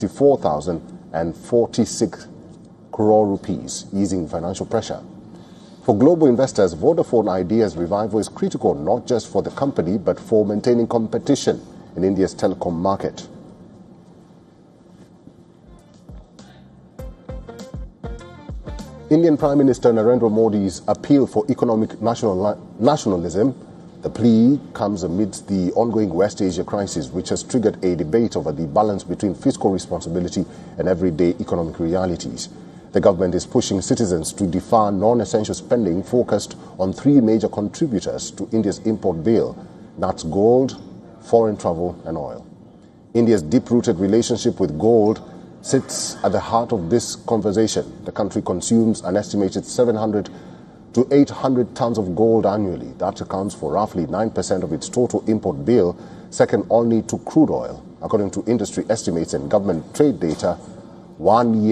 4,046 crore rupees, easing financial pressure. For global investors, Vodafone Idea's revival is critical not just for the company but for maintaining competition in India's telecom market. Indian Prime Minister Narendra Modi's appeal for economic nationalism, the plea comes amidst the ongoing West Asia crisis, which has triggered a debate over the balance between fiscal responsibility and everyday economic realities. The government is pushing citizens to defer non-essential spending focused on three major contributors to India's import bill, that's gold, foreign travel and oil. India's deep-rooted relationship with gold sits at the heart of this conversation. The country consumes an estimated 700 to 800 tons of gold annually. That accounts for roughly 9% of its total import bill, second only to crude oil. According to industry estimates and government trade data, a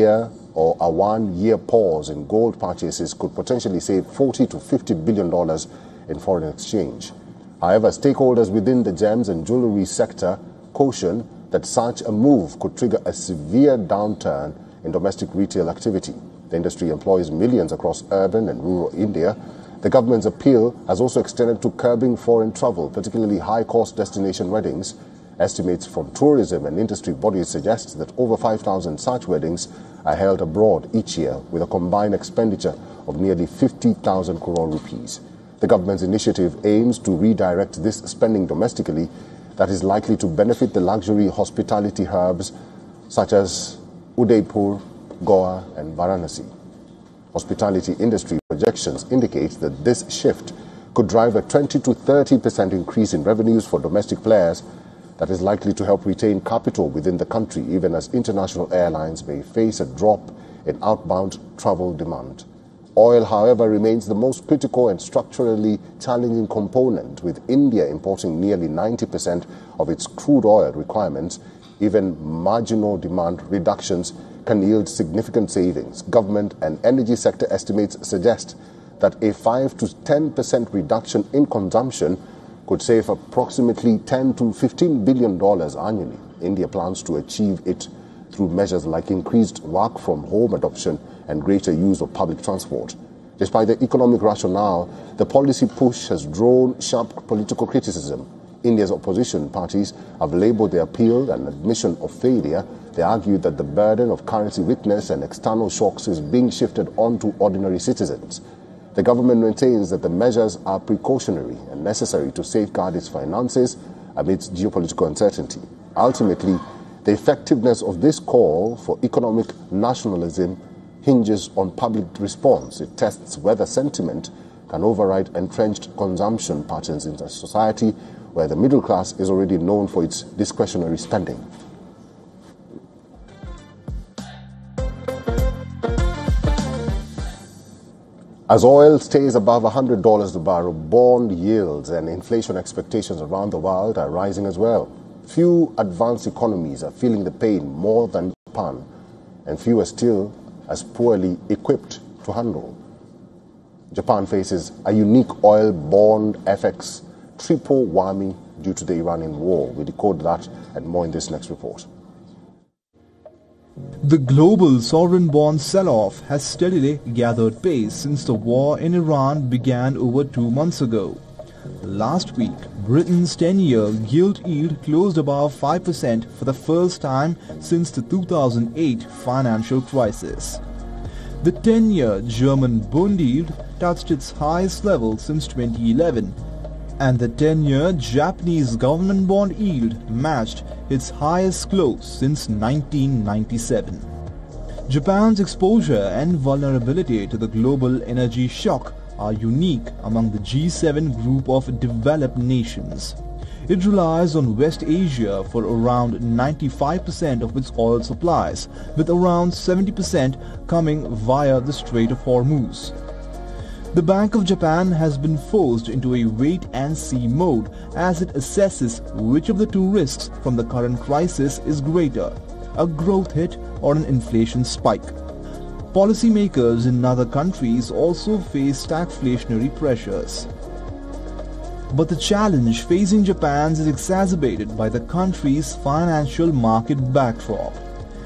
one-year pause in gold purchases could potentially save $40 to $50 billion in foreign exchange. However, stakeholders within the gems and jewelry sector caution that such a move could trigger a severe downturn in domestic retail activity. The industry employs millions across urban and rural India. The government's appeal has also extended to curbing foreign travel, particularly high-cost destination weddings. Estimates from tourism and industry bodies suggest that over 5,000 such weddings are held abroad each year, with a combined expenditure of nearly 50,000 crore rupees. The government's initiative aims to redirect this spending domestically that is likely to benefit the luxury hospitality hubs such as Udaipur, Goa and Varanasi. Hospitality industry projections indicate that this shift could drive a 20 to 30% increase in revenues for domestic players that is likely to help retain capital within the country, even as international airlines may face a drop in outbound travel demand. Oil, however, remains the most critical and structurally challenging component, with India importing nearly 90% of its crude oil requirements. Even marginal demand reductions can yield significant savings. Government and energy sector estimates suggest that a 5 to 10% reduction in consumption could save approximately $10 to $15 billion annually. India plans to achieve it through measures like increased work-from-home adoption and greater use of public transport. Despite the economic rationale, the policy push has drawn sharp political criticism. India's opposition parties have labelled the appeal an admission of failure. They argue that the burden of currency weakness and external shocks is being shifted onto ordinary citizens. The government maintains that the measures are precautionary and necessary to safeguard its finances amidst geopolitical uncertainty. Ultimately, the effectiveness of this call for economic nationalism hinges on public response. It tests whether sentiment can override entrenched consumption patterns in a society where the middle class is already known for its discretionary spending. As oil stays above $100 a barrel, bond yields and inflation expectations around the world are rising as well. Few advanced economies are feeling the pain more than Japan, and few are still as poorly equipped to handle. Japan faces a unique oil bond FX triple whammy due to the Iranian war. We decode that and more in this next report. The global sovereign bond sell-off has steadily gathered pace since the war in Iran began over 2 months ago. Last week, Britain's 10-year gilt yield closed above 5% for the first time since the 2008 financial crisis. The 10-year German bond yield touched its highest level since 2011, and the 10-year Japanese government bond yield matched its highest close since 1997. Japan's exposure and vulnerability to the global energy shock are unique among the G7 group of developed nations. It relies on West Asia for around 95% of its oil supplies, with around 70% coming via the Strait of Hormuz. The Bank of Japan has been forced into a wait-and-see mode as it assesses which of the two risks from the current crisis is greater, a growth hit or an inflation spike. Policymakers in other countries also face stagflationary pressures. But the challenge facing Japan is exacerbated by the country's financial market backdrop.